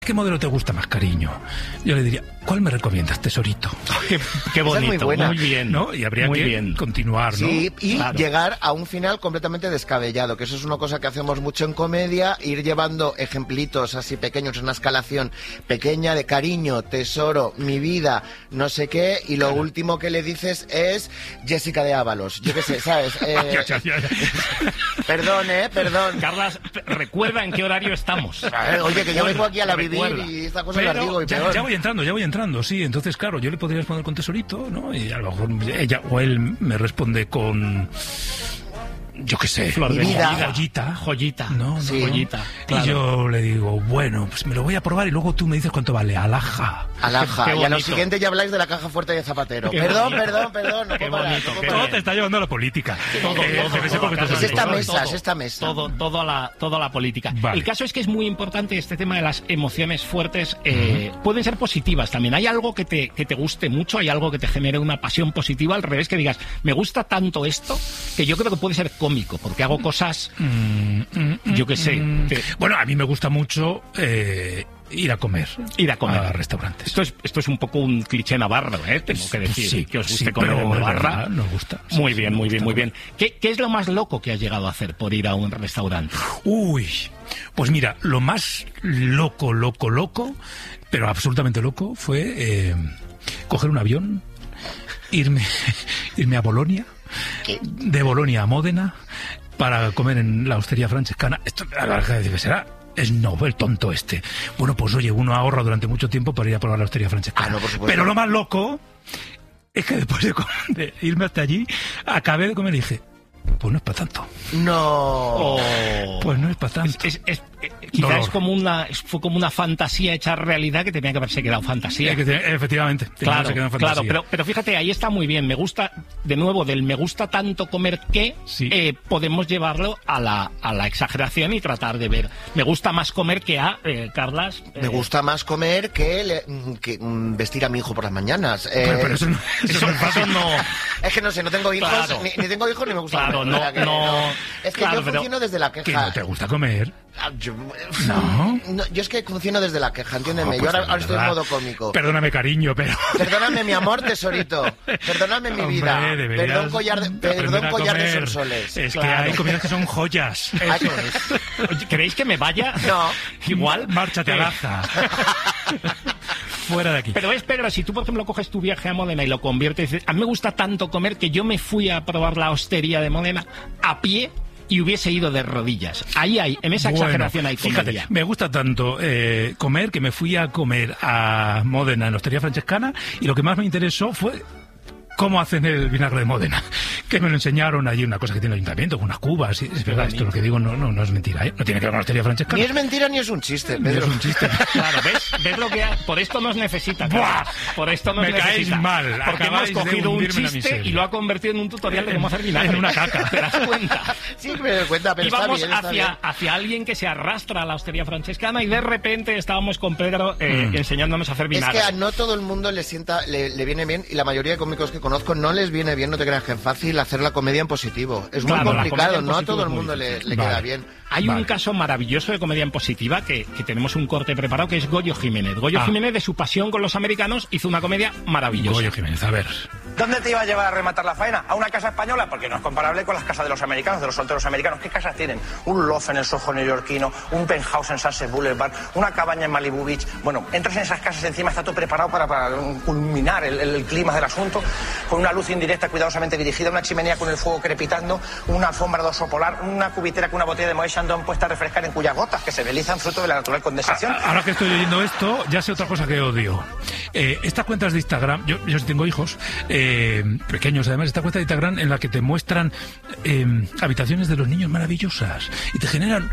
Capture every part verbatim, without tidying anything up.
¿qué modelo te gusta más, cariño? Yo le diría, ¿cuál me recomiendas, tesorito? Qué, qué bonito, muy, buena. muy bien. ¿No? Y habría muy que bien. continuar, ¿no? Sí, y Claro. llegar a un final completamente descabellado, que eso es una cosa que hacemos mucho en comedia, ir llevando ejemplitos así pequeños, una escalación pequeña de cariño, tesoro, mi vida, no sé qué, y lo claro. último que le dices es Jessica de Ábalos. Yo qué sé, ¿sabes? Eh, ya, ya, ya. Perdón, ¿eh? Perdón. Carlas, recuerda en qué horario estamos. Oye, que yo vengo aquí a la vivir recuerda. y esta cosa Pero la digo y ya, peor. ya voy entrando, ya voy entrando, sí. Entonces, claro, yo le podría responder con tesorito, ¿no? Y a lo mejor ella o él me responde con... yo qué sé, Flor de vida. joyita, joyita, no, no, sí. joyita. Claro. Y yo le digo, bueno, pues me lo voy a probar y luego tú me dices cuánto vale. Alhaja. Alhaja. Qué Y a lo bonito. siguiente ya habláis de la caja fuerte de Zapatero. Qué Perdón, bonito. perdón, perdón. No Qué puedo parar, bonito, no puedo qué parar. Todo te está llevando a la política. Todo, Eh, todo, debe ser todo, porque te Carlos, Es esta todo. mesa, todo, es esta mesa. Todo, todo a la, toda la política. Vale. El caso es que es muy importante este tema de las emociones fuertes. Eh, uh-huh. Pueden ser positivas también. Hay algo que te, que te guste mucho, hay algo que te genere una pasión positiva. Al revés, que digas, me gusta tanto esto, que yo creo que puede ser cómico, porque hago cosas, Mm, mm, yo qué sé. mm. Te... Bueno, a mí me gusta mucho eh, ir a comer. Ir a comer. A restaurantes. Esto es, esto es un poco un cliché navarro, ¿eh? Tengo que decir. Sí, que os guste sí, comer pero en es Navarra. verdad, nos gusta. Sí, Muy sí, bien, nos muy bien, gusta muy bien. ¿Qué, ¿Qué es lo más loco que has llegado a hacer por ir a un restaurante? Uy, pues mira, lo más loco, loco, loco, pero absolutamente loco, fue eh, coger un avión, irme, irme a Bolonia, ¿Qué? de Bolonia a Módena, para comer en la hostería francescana. Esto, la verdad que será... es no, el tonto este. Bueno, pues oye, uno ahorra durante mucho tiempo para ir a probar la hostería francescana. Ah, no, por supuesto. Pero lo más loco es que después de, comer, de irme hasta allí, acabé de comer y dije, pues no es para tanto. No. Oh. Pues no es para tanto. Es, es, es, eh, quizá Dolor. es como una, es- fue como una fantasía hecha realidad que tenía que haberse quedado fantasía. Eh, que te- efectivamente. tenía que Claro, haberse quedado en fantasía. claro, pero, pero fíjate, ahí está muy bien. Me gusta, de nuevo, del me gusta tanto comer que Sí. eh, podemos llevarlo a la, a la exageración y tratar de ver. Me gusta más comer que a, eh, Carlas. eh, Me gusta más comer que, le- que mm, vestir a mi hijo por las mañanas. Eh, Pero, pero eso no, eso Eso, no es fácil. eso no. Es que no sé, no tengo hijos, Claro. ni, ni tengo hijos ni me gusta Claro, comer. no, o sea que no. Es que Claro, yo pero- funciono desde la Que queja. no te gusta comer. Ah, yo, No. no, yo es que funciono desde la queja, entiéndeme. Oh, yo pues ahora, de ahora estoy en verdad. modo cómico. Perdóname, cariño, pero... Perdóname, mi amor, tesorito. Perdóname, mi Hombre, vida. deberías Perdón, collar de, aprender perdón, a collar de comer. sonsoles. Es Claro. que hay comidas que son joyas. Ay, Oye, ¿queréis que me vaya? No. Igual. Márchate a Eh, Laza. Fuera de aquí. Pero ves, Pedro, si tú, por ejemplo, coges tu viaje a Módena y lo conviertes, dices, a mí me gusta tanto comer que yo me fui a probar la hostería de Módena a pie y hubiese ido de rodillas. Ahí hay, en esa Bueno, exageración hay fíjate, comedia. me gusta tanto eh, comer que me fui a comer a Módena en la hostería francescana y lo que más me interesó fue cómo hacen el vinagre de Módena, que me lo enseñaron allí, una cosa que tiene el ayuntamiento, con unas cubas, y es verdad, esto lo que digo no, no, no es mentira, ¿eh? No tiene que ver con la hostería francescana. Ni es mentira ni es un chiste, Ni es Pedro. un chiste. Claro, ¿ves? ¿Ves lo que ha- por esto nos necesita? Buah, Carlos. Por esto nos me caéis necesita. mal, Porque hemos acabáis de cogido un hundirme en la chiste miseria. y lo ha convertido en un tutorial de cómo hacer vinagre. En una caca. ¿Te das cuenta? Sí, me doy cuenta, pero Y está vamos bien, está hacia, bien. hacia alguien que se arrastra a la hostería francescana y de repente estábamos con Pedro eh, Mm. enseñándonos a hacer Es vinagre. que a no todo el mundo le sienta, le, le viene bien, y la mayoría de cómicos que conozco no les viene bien, no te creas que es fácil hacer la comedia en positivo. Es muy Claro, la complicado, comedia en no a positivo todo el es muy mundo le, difícil. le Vale. queda bien. Hay Vale. un caso maravilloso de comedia en positiva que, que tenemos un corte preparado, que es Goyo Jiménez. Goyo Ah. Jiménez, de su pasión con los americanos, hizo una comedia maravillosa. Goyo Jiménez, a ver. ¿Dónde te iba a llevar a rematar la faena? ¿A una casa española? Porque no es comparable con las casas de los americanos, de los solteros americanos. ¿Qué casas tienen? Un loft en el Soho neoyorquino, un penthouse en Sunset Boulevard, una cabaña en Malibu Beach. Bueno, entras en esas casas, encima está todo preparado para, para culminar el, el clima del asunto, con una luz indirecta cuidadosamente dirigida, una chimenea con el fuego crepitando, una alfombra de oso polar, una cubitera con una botella de Moët Chandon puesta a refrescar en cuyas gotas que se deslizan fruto de la natural condensación. A- Ahora que estoy leyendo esto, ya sé otra cosa que odio. Eh, estas cuentas de Instagram, yo, yo sí tengo hijos, eh, pequeños además, esta cuenta de Instagram en la que te muestran eh, habitaciones de los niños maravillosas y te generan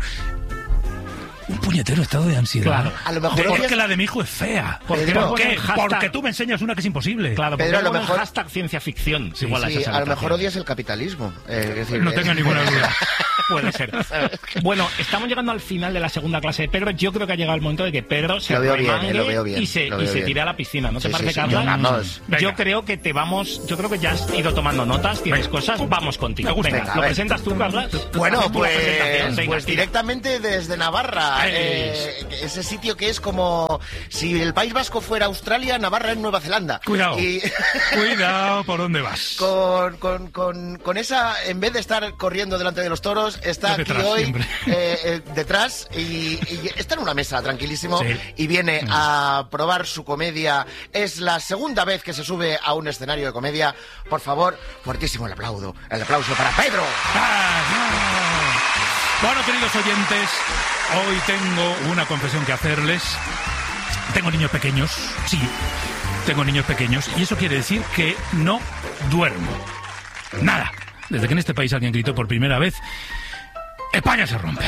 un puñetero estado de ansiedad. Claro. A lo mejor De- odias- porque la de mi hijo es fea. ¿Por qué Pedro, no ¿Por ponen qué? hashtag? Porque tú me enseñas una que es imposible. Claro, Pedro, porque a lo ponen mejor- hashtag ciencia ficción. Sí, igual a Sí, esas a lo mejor habitaciones. odias el capitalismo. Eh, es decir, No eh, tengo ninguna duda. Puede ser. Bueno, estamos llegando al final de la segunda clase de Pedro. Yo creo que ha llegado el momento de que Pedro se Lo veo bien, remangue eh, lo veo bien, y se, lo y veo se bien. tire a la piscina. ¿No te Sí, parece, sí, sí, Carla? vamos. Venga. Yo creo que te vamos... Yo creo que ya has ido tomando notas, tienes Venga. cosas. Vamos contigo. Me gusta. Venga, Venga, a ¿lo ver. presentas tú, Carla? Bueno, Haces tú la pues, presentación. Venga, pues tira. directamente desde Navarra. sea, eh, ese sitio que es como si el País Vasco fuera Australia, Navarra es Nueva Zelanda. Cuidado, y... cuidado por dónde vas. Con, con, con, con esa, en vez de estar corriendo delante de los toros, está aquí detrás, hoy siempre. eh, eh, detrás y, y está en una mesa tranquilísimo, sí. y viene a probar su comedia. Es la segunda vez que se sube a un escenario de comedia. Por favor, fuertísimo el aplauso, el aplauso para Pedro. Ah, no. Bueno, queridos oyentes, hoy tengo una confesión que hacerles. Tengo niños pequeños, sí, tengo niños pequeños, y eso quiere decir que no duermo. Nada. Desde que en este país alguien gritó por primera vez, España se rompe.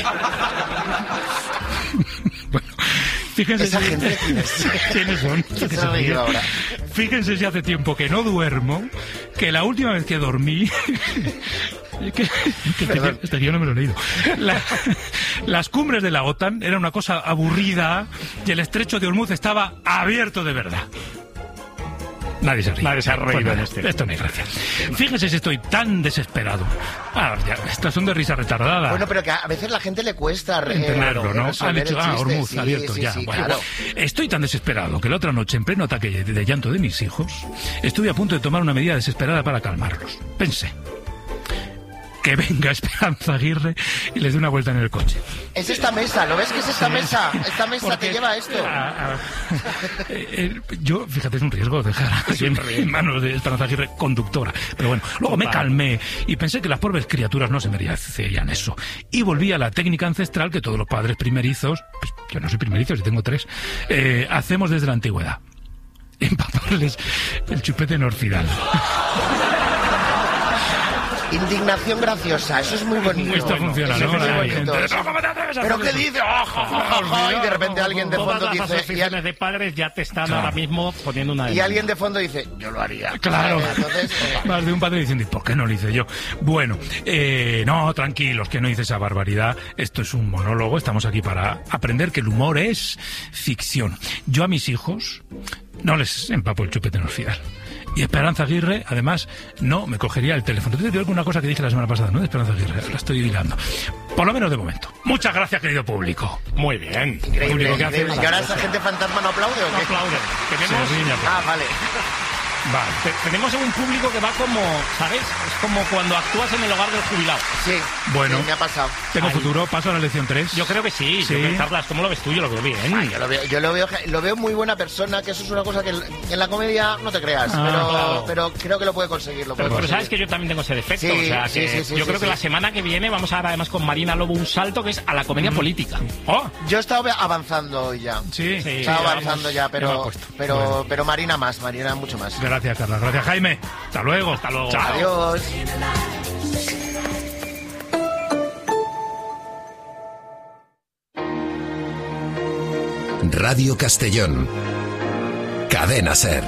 Bueno, fíjense ¿Esa si... gente quién es? ¿Quiénes son? ¿Quién se ha reído ahora? Fíjense si hace tiempo que no duermo, que la última vez que dormí... que, que este, este guión no me lo he leído. La, las cumbres de la OTAN eran una cosa aburrida y el estrecho de Ormuz estaba abierto de verdad. Nadie se ríe. Nadie se ha reído Pues en este. Esto no hay gracia. Fíjese si estoy tan desesperado. Ah, ya, estas son de risa retardada. Bueno, pero que a veces la gente le cuesta re- Entenderlo, ¿no? Ha resolver dicho, el ah, chiste. Ormuz, Sí, abierto, sí, ya. sí, Bueno, claro. estoy tan desesperado que la otra noche, en pleno ataque de, de llanto de mis hijos, estuve a punto de tomar una medida desesperada para calmarlos. Pensé, que venga Esperanza Aguirre y les dé una vuelta en el coche. Es esta mesa, ¿lo ves que es esta mesa? Esta mesa Porque, te lleva a esto. a- a- eh, eh, yo, fíjate, es un riesgo dejar así en, en manos de Esperanza Aguirre conductora. Pero bueno, luego me calmé y pensé que las pobres criaturas no se merecían eso. Y volví a la técnica ancestral que todos los padres primerizos, pues, yo no soy primerizo, si tengo tres, eh, hacemos desde la antigüedad. Empaparles el chupete en orfidal. Indignación graciosa, eso es muy bonito. Esto funciona, Eso ¿no? es muy La bonito. gente, Eso. "No, ¿cómo te atreves a ¿Pero hacer qué eso?". dice? Oh, jo, jo, jo, jo, y de repente alguien de fondo Todas las dice... Y, asociaciones al- de padres ya te están Claro. ahora mismo poniendo una y demanda. alguien de fondo dice, yo lo haría. Claro, Entonces, eh, más de un padre diciendo, ¿y por qué no lo hice yo? Bueno, eh, no, tranquilos, que no hice esa barbaridad. Esto es un monólogo, estamos aquí para aprender que el humor es ficción. Yo a mis hijos no les empapo el chupete en orfidal. Y Esperanza Aguirre, además, no me cogería el teléfono. Te digo alguna cosa que dije la semana pasada, ¿no? De Esperanza Aguirre, la estoy hilando. Por lo menos de momento. Muchas gracias, querido público. Muy bien. increíble, público que hace increíble. ¿Y ahora esa maravilloso. gente fantasma no aplaude o No qué? aplauden. Tenemos, Se ríe, Ah, vale. Vale. te- tenemos un público que va como, ¿sabes? Es como cuando actúas en el hogar del jubilado. Sí, Bueno. sí, me ha pasado. Tengo Ahí. futuro, paso a la lección tres. Yo creo que sí. Sí. Yo creo que, Carlas, ¿cómo lo ves tú? Yo lo veo bien. Ay, yo lo veo, yo lo veo, lo veo muy buena persona, que eso es una cosa que en en la comedia no te creas, Ah, pero, claro. pero creo que lo puede conseguir, lo puede Pero, pero sabes conseguir. que yo también tengo ese defecto. Sí, o sea, sí, que sí, sí, yo sí, creo que sí. la semana que viene vamos a dar además con Marina Lobo un salto que es a la comedia política. ¡Oh! Yo he estado avanzando hoy ya. Sí, Sí. Estaba vamos. avanzando ya, Ya me pero, he puesto. pero, Bueno. pero Marina más, Marina mucho más. Gracias, Carla. Gracias, Jaime. Hasta luego. Hasta luego. Chao. Adiós. Radio Castellón. Cadena Ser.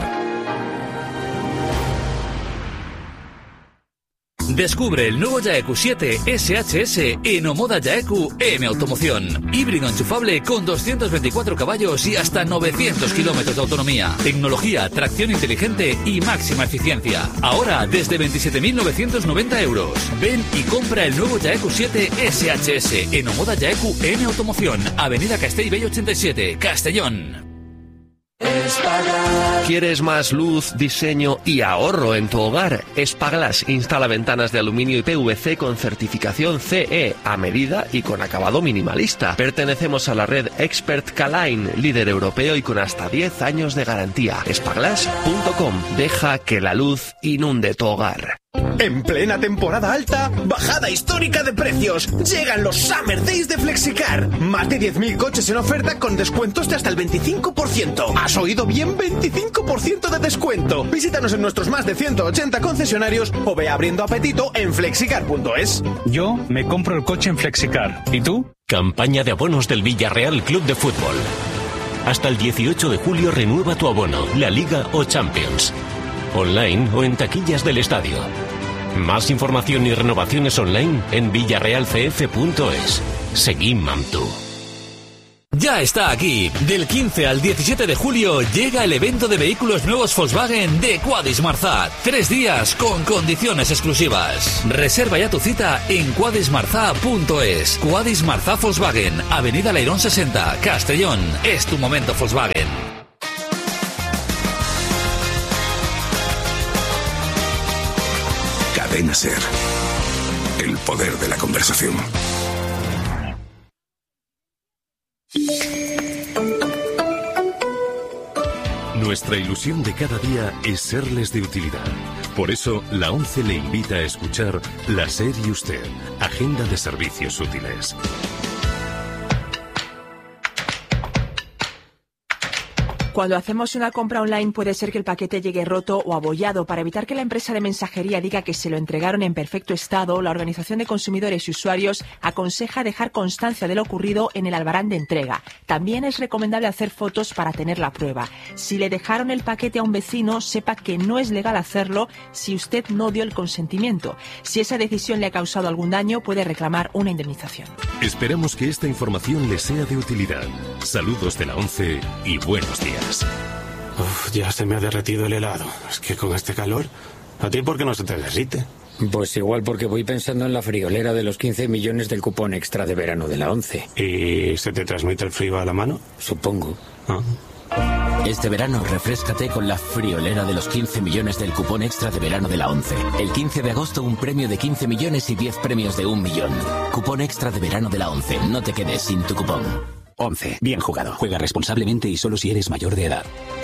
Descubre el nuevo Yaeku siete S H S en Omoda Yaeku M Automoción. Híbrido enchufable con doscientos veinticuatro caballos y hasta novecientos kilómetros de autonomía. Tecnología, tracción inteligente y máxima eficiencia. Ahora desde veintisiete mil novecientos noventa euros. Ven y compra el nuevo Yaeku siete S H S en Omoda Yaeku M Automoción. Avenida Castellbell ochenta y siete, Castellón. ¿Quieres más luz, diseño y ahorro en tu hogar? Espaglass instala ventanas de aluminio y P V C con certificación C E a medida y con acabado minimalista. Pertenecemos a la red Expert K-Line, líder europeo y con hasta diez años de garantía. Espaglass punto com. Deja que la luz inunde tu hogar. En plena temporada alta, bajada histórica de precios. Llegan los Summer Days de Flexicar. Más de diez mil coches en oferta con descuentos de hasta el veinticinco por ciento. ¿Has oído bien? veinticinco por ciento de descuento. Visítanos en nuestros más de ciento ochenta concesionarios o ve abriendo apetito en flexicar punto es. Yo me compro el coche en Flexicar. ¿Y tú? Campaña de abonos del Villarreal Club de Fútbol. Hasta el dieciocho de julio renueva tu abono, la Liga o Champions. Online o en taquillas del estadio. Más información y renovaciones online en villarreal c f punto es. Seguim amb tu. Ya está aquí. Del quince al diecisiete de julio llega el evento de vehículos nuevos Volkswagen de Quadis Marzà. Tres días con condiciones exclusivas. Reserva ya tu cita en quadis marzà punto es. Quadis Marzà Volkswagen, Avenida Leirón sesenta, Castellón. Es tu momento Volkswagen. Cadena SER. El poder de la conversación. Nuestra ilusión de cada día es serles de utilidad. Por eso, la ONCE le invita a escuchar La SER y Usted, Agenda de Servicios Útiles. Cuando hacemos una compra online puede ser que el paquete llegue roto o abollado. Para evitar que la empresa de mensajería diga que se lo entregaron en perfecto estado, la Organización de Consumidores y Usuarios aconseja dejar constancia de lo ocurrido en el albarán de entrega. También es recomendable hacer fotos para tener la prueba. Si le dejaron el paquete a un vecino, sepa que no es legal hacerlo si usted no dio el consentimiento. Si esa decisión le ha causado algún daño, puede reclamar una indemnización. Esperamos que esta información le sea de utilidad. Saludos de la ONCE y buenos días. Uf, ya se me ha derretido el helado. Es que con este calor, ¿a ti por qué no se te derrite? Pues igual porque voy pensando en la friolera de los quince millones del cupón extra de verano de la ONCE. ¿Y se te transmite el frío a la mano? Supongo. Ah. Este verano refréscate con la friolera de los quince millones del cupón extra de verano de la ONCE. El quince de agosto un premio de quince millones y diez premios de un millón. Cupón extra de verano de la ONCE. No te quedes sin tu cupón. ONCE. Bien jugado. Juega responsablemente y solo si eres mayor de edad.